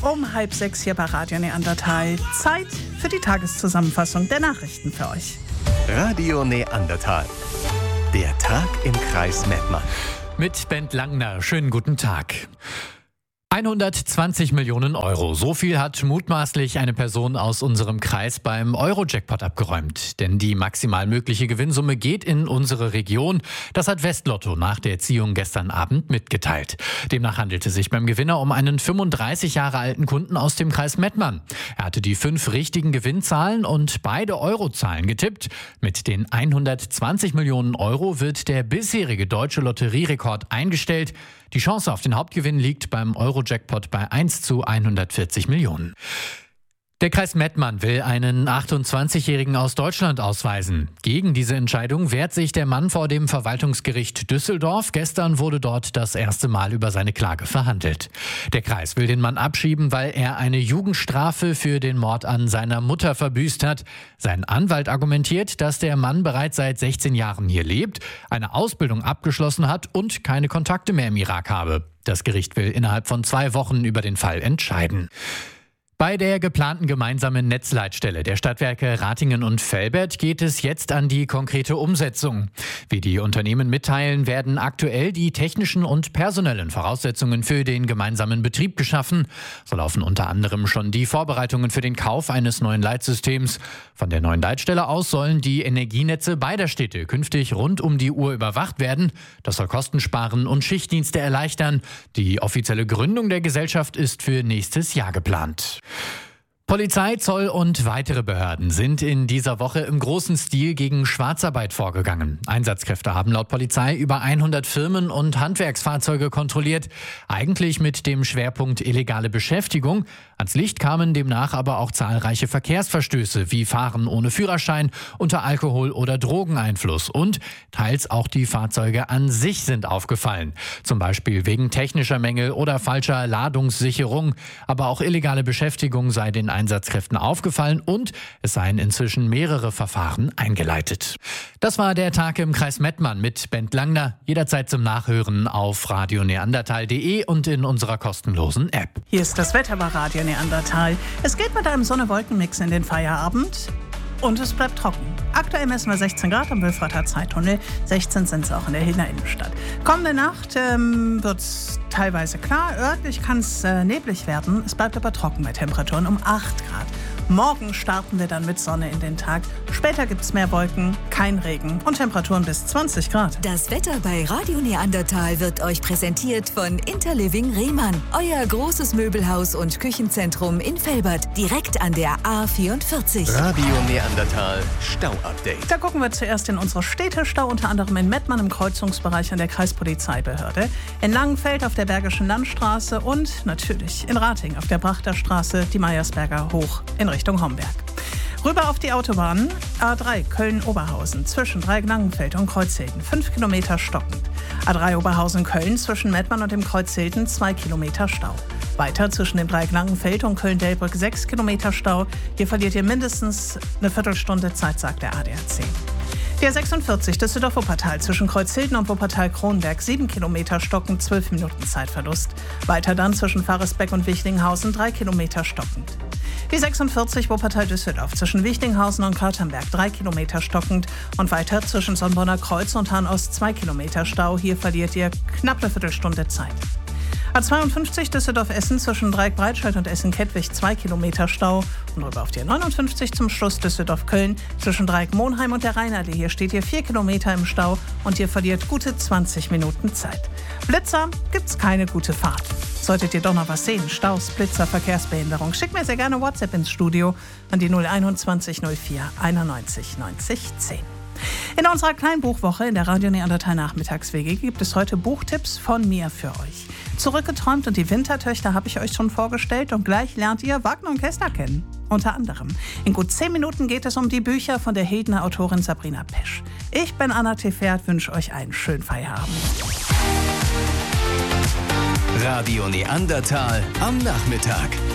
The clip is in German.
um 5:30 hier bei Radio Neandertal. Zeit für die Tageszusammenfassung der Nachrichten für euch. Radio Neandertal. Der Tag im Kreis Mettmann. Mit Bent Langner. Schönen guten Tag. 120 Millionen Euro. So viel hat mutmaßlich eine Person aus unserem Kreis beim Euro-Jackpot abgeräumt. Denn die maximal mögliche Gewinnsumme geht in unsere Region. Das hat Westlotto nach der Ziehung gestern Abend mitgeteilt. Demnach handelte es sich beim Gewinner um einen 35 Jahre alten Kunden aus dem Kreis Mettmann. Er hatte die 5 richtigen Gewinnzahlen und beide Eurozahlen getippt. Mit den 120 Millionen Euro wird der bisherige deutsche Lotterierekord eingestellt. Die Chance auf den Hauptgewinn liegt beim Euro-Jackpot bei 1:140 Millionen. Der Kreis Mettmann will einen 28-Jährigen aus Deutschland ausweisen. Gegen diese Entscheidung wehrt sich der Mann vor dem Verwaltungsgericht Düsseldorf. Gestern wurde dort das erste Mal über seine Klage verhandelt. Der Kreis will den Mann abschieben, weil er eine Jugendstrafe für den Mord an seiner Mutter verbüßt hat. Sein Anwalt argumentiert, dass der Mann bereits seit 16 Jahren hier lebt, eine Ausbildung abgeschlossen hat und keine Kontakte mehr im Irak habe. Das Gericht will innerhalb von 2 Wochen über den Fall entscheiden. Bei der geplanten gemeinsamen Netzleitstelle der Stadtwerke Ratingen und Velbert geht es jetzt an die konkrete Umsetzung. Wie die Unternehmen mitteilen, werden aktuell die technischen und personellen Voraussetzungen für den gemeinsamen Betrieb geschaffen. So laufen unter anderem schon die Vorbereitungen für den Kauf eines neuen Leitsystems. Von der neuen Leitstelle aus sollen die Energienetze beider Städte künftig rund um die Uhr überwacht werden. Das soll Kosten sparen und Schichtdienste erleichtern. Die offizielle Gründung der Gesellschaft ist für nächstes Jahr geplant. Polizei, Zoll und weitere Behörden sind in dieser Woche im großen Stil gegen Schwarzarbeit vorgegangen. Einsatzkräfte haben laut Polizei über 100 Firmen und Handwerksfahrzeuge kontrolliert, eigentlich mit dem Schwerpunkt illegale Beschäftigung. Ans Licht kamen demnach aber auch zahlreiche Verkehrsverstöße wie Fahren ohne Führerschein, unter Alkohol- oder Drogeneinfluss und teils auch die Fahrzeuge an sich sind aufgefallen. Zum Beispiel wegen technischer Mängel oder falscher Ladungssicherung. Aber auch illegale Beschäftigung sei den Einsatzkräften aufgefallen und es seien inzwischen mehrere Verfahren eingeleitet. Das war der Tag im Kreis Mettmann mit Bent Langner. Jederzeit zum Nachhören auf radioneandertal.de und in unserer kostenlosen App. Hier ist das Wetter bei Radio Neandertal. Es geht mit einem Sonne-Wolken-Mix in den Feierabend. Und es bleibt trocken. Aktuell messen wir 16 Grad am Wülfrater Zeittunnel. 16 sind es auch in der Hilner Innenstadt. Kommende Nacht wird es teilweise klar. Örtlich kann es neblig werden. Es bleibt aber trocken mit Temperaturen um 8 Grad. Morgen starten wir dann mit Sonne in den Tag. Später gibt es mehr Wolken, kein Regen und Temperaturen bis 20 Grad. Das Wetter bei Radio Neandertal wird euch präsentiert von Interliving Rehmann. Euer großes Möbelhaus und Küchenzentrum in Velbert, direkt an der A44. Radio Neandertal Stau-Update. Da gucken wir zuerst in unsere Städtestau, unter anderem in Mettmann im Kreuzungsbereich an der Kreispolizeibehörde, in Langenfeld auf der Bergischen Landstraße und natürlich in Ratingen auf der Brachter Straße, die Meiersberger hoch in Richtung Homberg. Rüber auf die Autobahn A3 Köln-Oberhausen zwischen Dreieck-Langenfeld und Kreuzhilden 5 Kilometer stockend. A3 Oberhausen-Köln zwischen Mettmann und dem Kreuzhilden 2 Kilometer Stau. Weiter zwischen dem Dreieck Langenfeld und Köln-Delbrück 6 Kilometer Stau. Hier verliert ihr mindestens eine Viertelstunde Zeit, sagt der ADAC. Der 46 Düsseldorf-Wuppertal zwischen Kreuzhilden und Wuppertal-Kronberg 7 Kilometer stockend, 12 Minuten Zeitverlust. Weiter dann zwischen Faresbeck und Wichlinghausen 3 Kilometer stockend. Die 46 Wuppertal-Düsseldorf zwischen Wichlinghausen und Körternberg 3 Kilometer stockend und weiter zwischen Sonnbrunner Kreuz und Hahn-Ost 2 Kilometer Stau. Hier verliert ihr knapp eine Viertelstunde Zeit. A52 Düsseldorf-Essen zwischen Dreieck-Breitscheid und Essen-Kettwig 2 Kilometer Stau und rüber auf die 59 zum Schluss Düsseldorf-Köln zwischen Dreieck-Monheim und der Rheinallee. Hier steht ihr 4 Kilometer im Stau und ihr verliert gute 20 Minuten Zeit. Blitzer gibt's keine gute Fahrt. Solltet ihr doch noch was sehen, Staus, Blitzer, Verkehrsbehinderung, schickt mir sehr gerne WhatsApp ins Studio an die 021 04 91 90 10. In unserer kleinen Buchwoche in der Radio Neandertal Nachmittags-WG gibt es heute Buchtipps von mir für euch. Zurückgeträumt und die Wintertöchter habe ich euch schon vorgestellt und gleich lernt ihr Wagner und Kästner kennen. Unter anderem. In gut 10 Minuten geht es um die Bücher von der Hildener Autorin Sabrina Pesch. Ich bin Anna Tefert, wünsche euch einen schönen Feierabend. Radio Neandertal am Nachmittag.